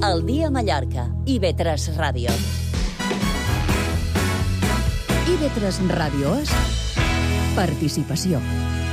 El dia a Mallorca, IB3 Ràdio. IB3 Ràdio és participació.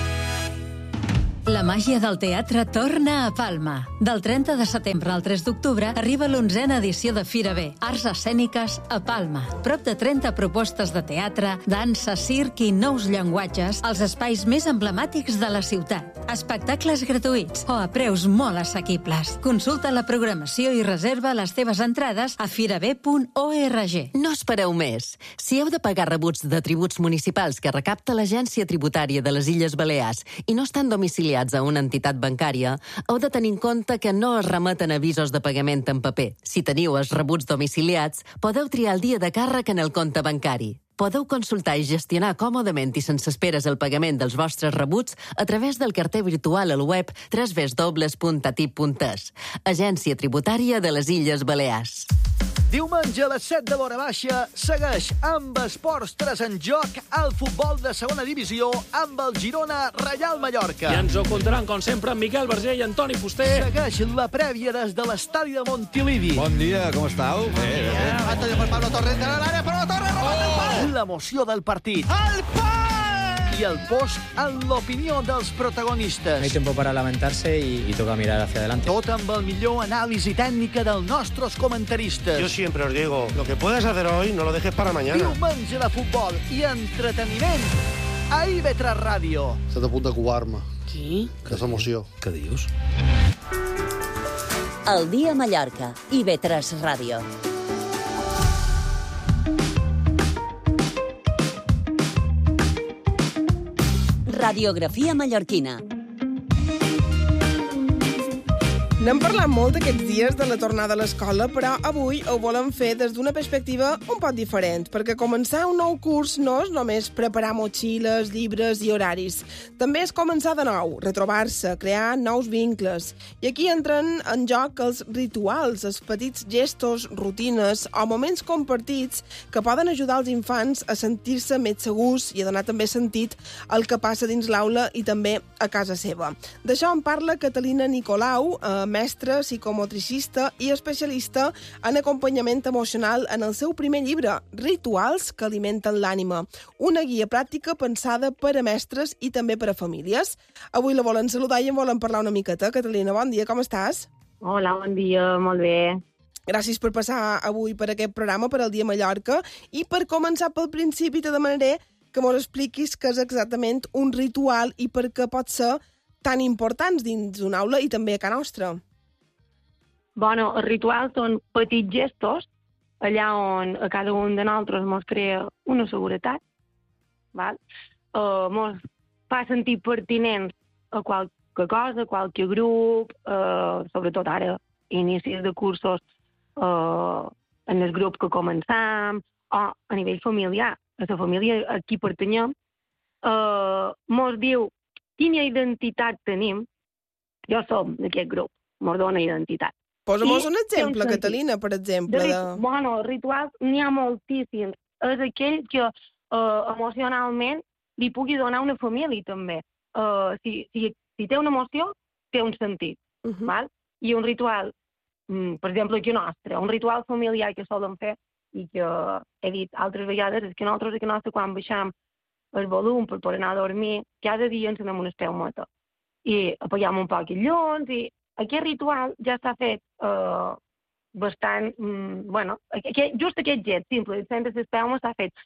La màgia del teatre torna a Palma. Del 30 de setembre al 3 d'octubre arriba l'11a edició de Fira B, Arts Escèniques a Palma. Prop de 30 propostes de teatre, dansa, circ i nous llenguatges als espais més emblemàtics de la ciutat. Espectacles gratuïts o a preus molt assequibles. Consulta la programació i reserva les teves entrades a firab.org. No espereu més. Si heu de pagar rebuts de tributs municipals que recapta l'Agència Tributària de les Illes Balears i no estan domiciliats a una entitat bancària, heu de tenir en compte que no es remeten avisos de pagament en paper. Si teniu els rebuts domiciliats, podeu triar el dia de càrrec en el compte bancari. Podeu consultar i gestionar còmodament i sense esperes el pagament dels vostres rebuts a través del carter virtual al web www.atip.es. Agència Tributària de les Illes Balears. Diumenge a les 7 de l'hora baixa segueix amb Esports 3 en joc el futbol de segona divisió amb el Girona Reial Mallorca. I ens ho contaran, com sempre, amb Miquel Verger i Antoni Fuster. Segueix la prèvia des de l'estadi de Montilivi. Bon dia, com estàu? Bon dia. Antonio per Pablo Torres de l'àrea, però Torres robat el pal! L'emoció del partit. El pal! I el post en l'opinió dels protagonistes. No hay tiempo para lamentarse y toca mirar hacia adelante. Tot amb el millor anàlisi tècnica dels nostres comentaristes. Yo siempre os digo, lo que puedes hacer hoy no lo dejes para mañana. Diumenge de futbol i entreteniment a IB3 Ràdio. Estic a punt de covar-me. Qui? Que és emoció. Què dius? El dia a Mallorca, IB3 Ràdio. Radiografia mallorquina. N'hem parlat molt aquests dies de la tornada a l'escola, però avui ho volem fer des d'una perspectiva un poc diferent, perquè començar un nou curs no és només preparar motxilles, llibres i horaris. També és començar de nou, retrobar-se, crear nous vincles. I aquí entren en joc els rituals, els petits gestos, rutines o moments compartits que poden ajudar els infants a sentir-se més segurs i a donar també sentit al que passa dins l'aula i també a casa seva. D'això en parla Catalina Nicolau, mestra, psicomotricista i especialista en acompanyament emocional en el seu primer llibre, Rituals que alimenten l'ànima, una guia pràctica pensada per a mestres i també per a famílies. Avui la volen saludar i en volen parlar una miqueta. Catalina, bon dia, com estàs? Hola, bon dia, molt bé. Gràcies per passar avui per aquest programa, per el Dia Mallorca, i per començar pel principi te demanaré que mos expliquis què és exactament un ritual i per què pot ser tan importants dins una aula i també a casa nostra. Bueno, els rituals són petits gestos allà on a cada un de nosaltres ens crea una seguretat, val? Ens fa sentir pertinents a qualque cosa, a qualque grup, sobretot ara, inicis de cursos en el grup que començam, o a nivell familiar, a la família a qui pertanyem, ens diu quina identitat tenim. Jo som d'aquest grup, ens dona identitat. Posa'm un exemple, Catalina, per exemple. Bueno, rituals n'hi ha moltíssims. És aquell que emocionalment li pugui donar una família, també. Si té una emoció, té un sentit. Val? I un ritual, per exemple, aquí nostre, un ritual familiar que solem fer, i que he dit altres vegades, és que nosaltres aquí nostre, quan baixem el volum per poder anar a dormir, cada dia ens anem una espeumeta. I apaguem un poc els llums, i aquest ritual ja s'ha fet bastant, just aquest gest simple, sense l'espelma s'ha fet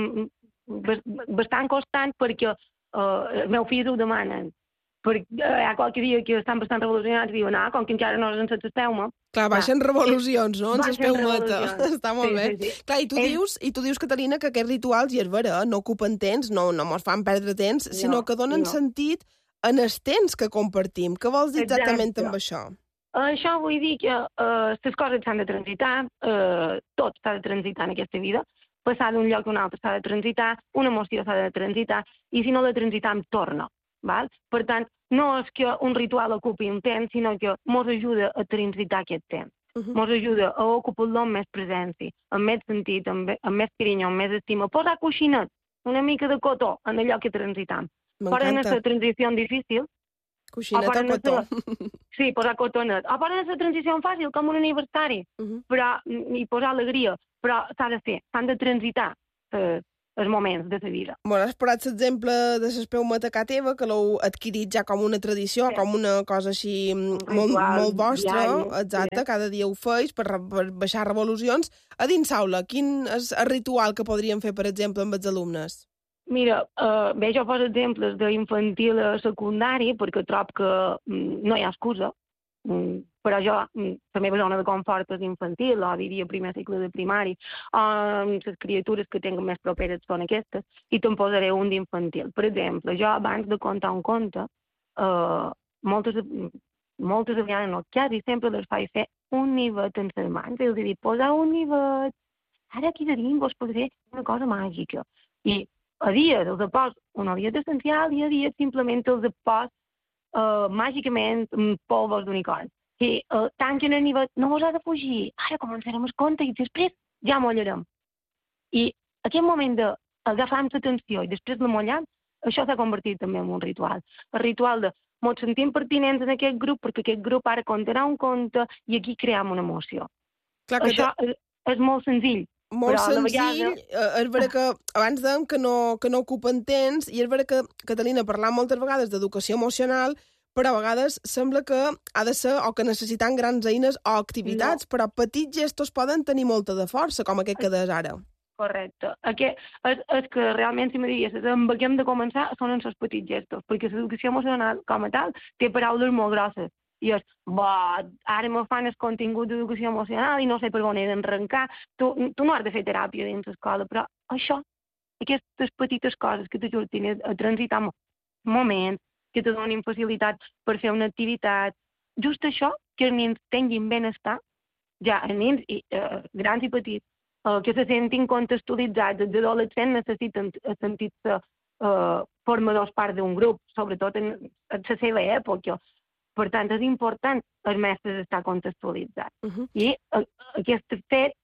bastant constant perquè els meus fills ho demanen. Perquè hi ha qualque dia que estan bastant revolucionats i diuen, com que encara no és sense espelma. Clar, baixen revolucions, no? Ens espeumeta. Està molt bé. Sí. Clar, i tu dius, Catalina, que aquests rituals, i és vera, no ocupen temps, no mos fan perdre temps, sinó que donen sentit en el temps que compartim. Què vols dir exactament amb això? Això vull dir que les coses s'han de transitar, tot s'ha de transitar en aquesta vida, passar d'un lloc a un altre s'ha de transitar, una emoció s'ha de transitar, i si no la transitam, torna. Val? Per tant, no és que un ritual ocupi un temps, sinó que ens ajuda a transitar aquest temps. Ens ajuda a ocupar-lo amb més presència, amb més sentit, amb més carinyo, amb més estima. Posar coixinet, una mica de cotó en allò que transitam. Però en aquesta transició difícil, Coixinet o cotó. Sí, posar cotonet. O poden ser transició fàcil, com un aniversari, però i posar alegria. Però s'ha de fer, s'han de transitar els moments de la vida. Bueno, has posat l'exemple de l'espeumeta a teva, que l'heu adquirit ja com una tradició, com una cosa així molt vostra. Exacte, cada dia ho feis per baixar revolucions. A dins l'aula, quin és el ritual que podríem fer, per exemple, amb els alumnes? Mira, bé, jo poso exemples d'infantil a secundari, perquè trobo que no hi ha excusa, però jo, la meva zona de confort és infantil, o diria primer cicle de primari, les criatures que tinc més properes són aquestes, i te'n posaré un d'infantil. Per exemple, jo abans de contar un conte, moltes vegades, no, quasi sempre les faig fer un nivet en les mans, els he dit, posar un nivet, ara aquí de dins vos posaré una cosa màgica. I a dies els pos una dieta essencial i a dies simplement els pos màgicament polvos d'unicorn. I tanquen el nivet, no vos ha de fugir, ara començarem el conte i després ja mollarem. I aquest moment d'agafar-nos l'atenció i després la mollam, això s'ha convertit també en un ritual. El ritual de ens sentim pertinents en aquest grup perquè aquest grup ara contarà un conte i aquí creem una emoció. Això és molt senzill. Molt senzill, és vera que abans dèiem que no ocupen temps i és vera que, Catalina, parlam moltes vegades d'educació emocional, però a vegades sembla que ha de ser o que necessitem grans eines o activitats, però petits gestos poden tenir molta de força, com aquest que des ara. Correcte. És que realment, si me diguessis, amb què hem de començar són els petits gestos, perquè l'educació emocional com a tal té paraules molt grosses. I és, ara me fan el contingut d'educació emocional i no sé per on he d'arrencar. Tu no has de fer teràpia dins l'escola, però això, aquestes petites coses que t'ajudin a transitar moments, que te donin facilitat per fer una activitat, just això, que els nens tinguin benestar, ja els nens grans i petits, que se sentin contextualitzats, els adolescents necessiten sentir-se formadors part d'un grup, sobretot en la seva època. Per tant, és important els mestres estar contextualitzats. I aquest fet,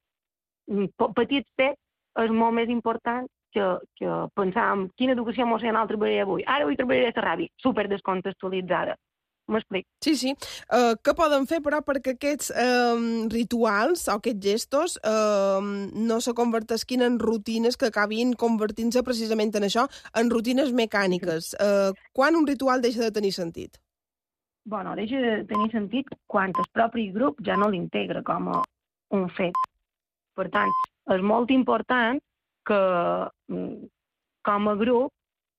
petit fet, és molt més important que pensar en quina educació emocional treballaré avui. Ara avui treballaré la ràbia, super descontextualitzada. M'explico? Sí. Què poden fer, però, perquè aquests rituals o aquests gestos no se convertisquin en rutines que acabin convertint-se precisament en això, en rutines mecàniques? Quan un ritual deixa de tenir sentit? Bueno, deixa de tenir sentit quan el propi grup ja no l'integra com a un fet. Per tant, és molt important que com a grup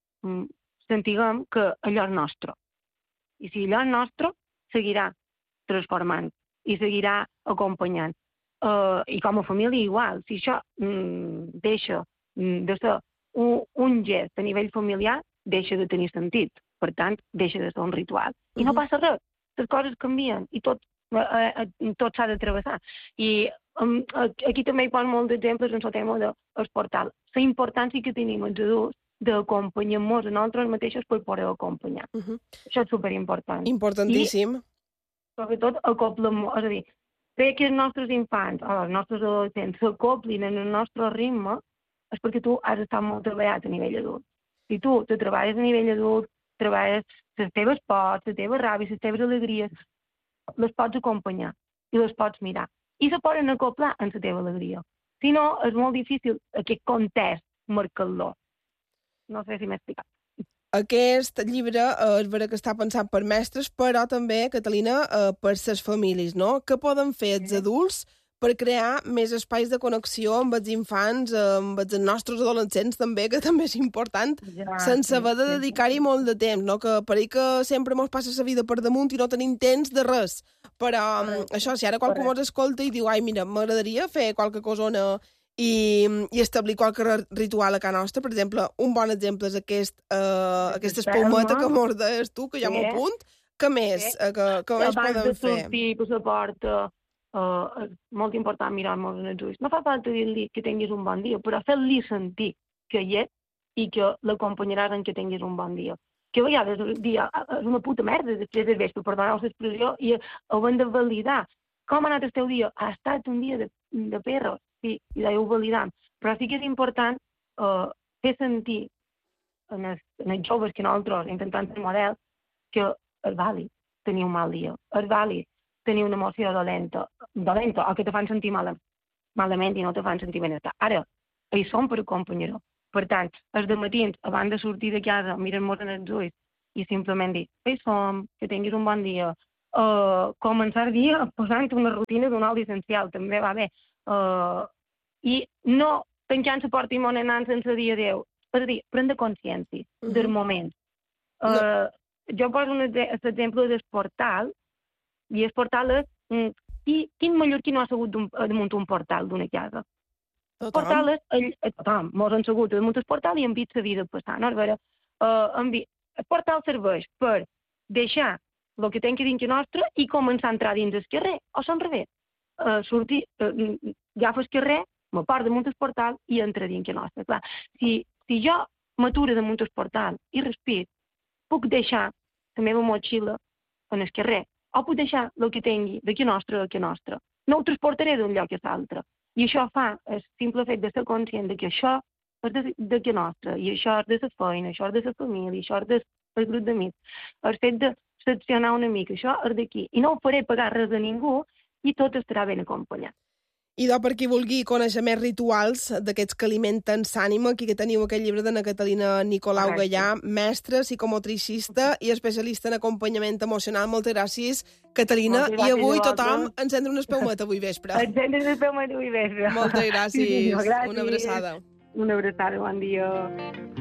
sentiguem que allò és nostre. I si allò és nostre, seguirà transformant i seguirà acompanyant. I com a família igual. Si això deixa de ser un gest a nivell familiar, deixa de tenir sentit. Per tant, deixa de ser un ritual. I no passa res. Les coses canvien i tot s'ha de travessar. I aquí també hi poso molts exemples en el tema del portal. La importància que tenim els adults d'acompanyar-nos a nosaltres mateixos per poder acompanyar. Això és superimportant. Importantíssim. I, sobretot, acoplar-nos. És a dir, fer que els nostres infants o els nostres adolescents s'acoplin en el nostre ritme és perquè tu has estat molt treballat a nivell adult. Si tu te treballes a nivell adult, treballes les teves pors, les teves ràbies, les teves alegries, les pots acompanyar i les pots mirar. I se poden acoplar en la teva alegria. Si no, és molt difícil aquest context marcar-lo. No sé si m'he explicat. Aquest llibre és vera que està pensat per mestres, però també, Catalina, per les famílies, no? Què poden fer els adults per crear més espais de connexió amb els infants, amb els nostres adolescents també, que també és important, sense haver de dedicar-hi molt de temps, no? Que per ahir que sempre mos passa la vida per damunt i no tenim temps de res. Però això, si ara qualcú mos escolta i diu, ai, mira, m'agradaria fer qualque cosona i establir qualque ritual a casa nostra, per exemple, un bon exemple és aquesta espumeta que mos deies tu, que ja m'ho apunt. Què més? Què més poden fer? Abans de sortir per la porta, és molt important mirar-nos en els ulls. No fa falta dir-li que tinguis un bon dia, però fer-li sentir que hi és i que l'acompanyaràs en que tinguis un bon dia. Que a vegades el dia és una puta merda després del vespre, perdoneu l'expressió, i ho hem de validar. Com ha anat el teu dia? Ha estat un dia de perro, sí, i ho validam. Però sí que és important fer sentir en els joves que nosaltres intentem ser model que és vàlid tenir un mal dia, és vàlid tenir una emoció dolenta, o que te fan sentir malament i no te fan sentir benestar. Ara, hi som per acompanyar-ho. Per tant, els dematins, abans de sortir de casa, miren-nos en els ulls i simplement dir, hi som, que tinguis un bon dia. Començar el dia posant una rutina d'un oli essencial, també va bé. I no tancant la porta i anant sense dir adéu. És a dir, prendre consciència del moment. Jo poso l'exemple del portal, i el portal és... Quin mallorquí no ha segut damunt un portal d'una casa? El portal és... Tothom, molts han segut damunt el portal i han vist la vida passar, no? El portal serveix per deixar el que tenim dins nostre i començar a entrar dins el carrer, o són revés. Sortir, agafo el carrer, me porto damunt el portal i entra dins nostre. Clar, si jo m'aturo damunt el portal i respiro, puc deixar la meva motxilla en el carrer, o puc deixar el que tingui d'aquí nostre a aquí nostre. No ho transportaré d'un lloc a l'altre. I això fa el simple fet de ser conscient que això és d'aquí nostre, i això és de la feina, això és de la família, això és del grup d'amics. El fet de seccionar una mica, això és d'aquí. I no ho faré pagar res a ningú i tot estarà ben acompanyat. I per qui vulgui conèixer més rituals d'aquests que alimenten l'ànima, aquí que teniu aquest llibre d'Anna Catalina Nicolau Gallà, mestra, psicomotricista i especialista en acompanyament emocional. Moltes gràcies, Catalina. I avui tothom encendre una espeumeta avui vespre. Encendre una espeumeta avui vespre. Moltes gràcies. Una abraçada. Una abraçada, bon dia.